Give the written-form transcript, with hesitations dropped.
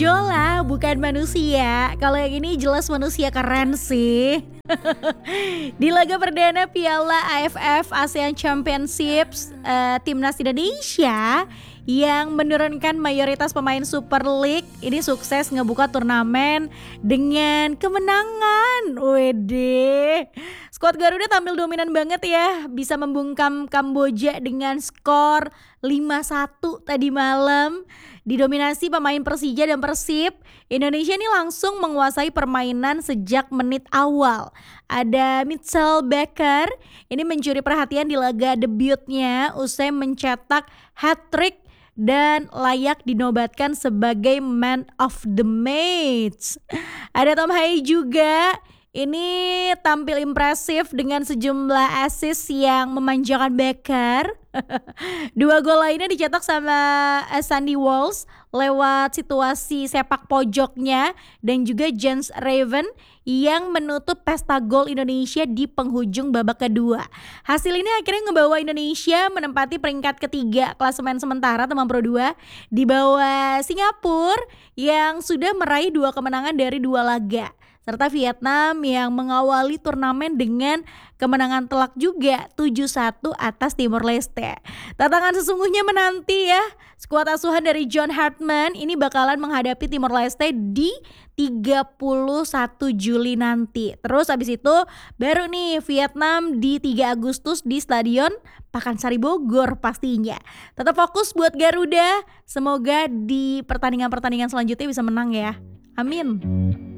Benjola bukan manusia. Kalau yang ini jelas manusia keren sih. Di laga perdana Piala AFF ASEAN Championships, timnas Indonesia yang menurunkan mayoritas pemain Super League ini sukses ngebuka turnamen dengan kemenangan. Wede. Skuad Garuda tampil dominan banget ya, bisa membungkam Kamboja dengan skor 5-1 tadi malam. Didominasi pemain Persija dan Persib, Indonesia ini langsung menguasai permainan sejak menit awal. Ada Mitchell Baker, ini mencuri perhatian di laga debutnya usai mencetak hat-trick dan layak dinobatkan sebagai man of the match. Ada Tom Hai juga, ini tampil impresif dengan sejumlah assist yang memanjakan Baker. 2 gol lainnya dicetak sama Sandy Walsh lewat situasi sepak pojoknya dan juga Jens Raven yang menutup pesta gol Indonesia di penghujung babak kedua. Hasil ini akhirnya ngebawa Indonesia menempati peringkat ketiga klasemen sementara teman Pro 2 di bawah Singapura yang sudah meraih 2 kemenangan dari 2 laga. Serta Vietnam yang mengawali turnamen dengan kemenangan telak juga 7-1 atas Timor Leste. Tantangan sesungguhnya menanti ya. Skuad asuhan dari John Hartman ini bakalan menghadapi Timor Leste di 31 Juli nanti. Terus habis itu baru nih Vietnam di 3 Agustus di Stadion Pakansari Bogor pastinya. Tetap fokus buat Garuda. Semoga di pertandingan-pertandingan selanjutnya bisa menang ya. Amin.